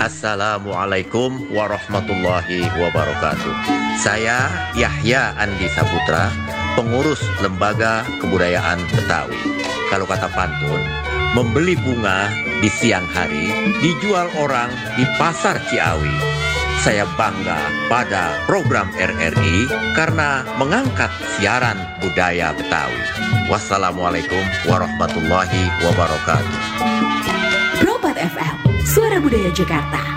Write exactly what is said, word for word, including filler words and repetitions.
Assalamualaikum warahmatullahi wabarakatuh. Saya Yahya Andi Saputra, pengurus Lembaga Kebudayaan Betawi. Kalau kata pantun, membeli bunga di siang hari, dijual orang di pasar Ciawi. Saya bangga pada program R R I karena mengangkat siaran budaya Betawi. Wassalamualaikum warahmatullahi wabarakatuh. Pro empat F M, Suara Budaya Jakarta.